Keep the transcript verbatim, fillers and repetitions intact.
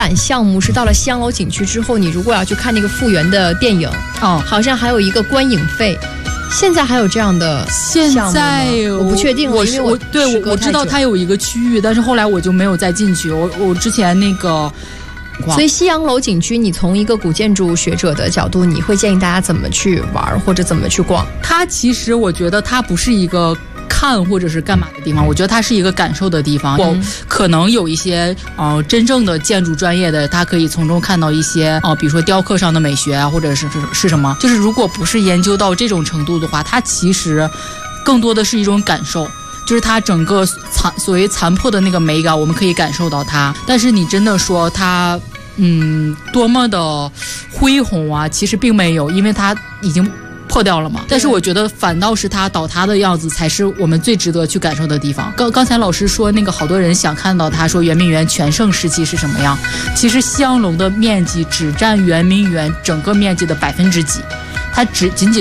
展项目是到了西洋楼景区之后，你如果要去看那个复原的电影， 哦， 好像还有一个观影费。现在还有这样的现在我不确定了， 我因为我对我我知道它有一个区域，但是后来我就没有再进去。我我之前那个， 所以西洋楼景区，你从一个古建筑学者的角度，你会建议大家怎么去玩或者怎么去逛？ 它其实我觉得它不是一个看或者是干嘛的地方，我觉得它是一个感受的地方。我、嗯、可能有一些呃真正的建筑专业的，他可以从中看到一些呃比如说雕刻上的美学啊，或者是是是什么。就是如果不是研究到这种程度的话，它其实更多的是一种感受。就是它整个残所谓残破的那个美感，我们可以感受到它。但是你真的说它嗯多么的恢宏啊，其实并没有，因为它已经破掉了嘛。但是我觉得反倒是它倒塌的样子才是我们最值得去感受的地方。刚刚才老师说那个好多人想看到他说圆明园全盛时期是什么样，其实西洋楼的面积只占圆明园整个面积的百分之几，它只仅仅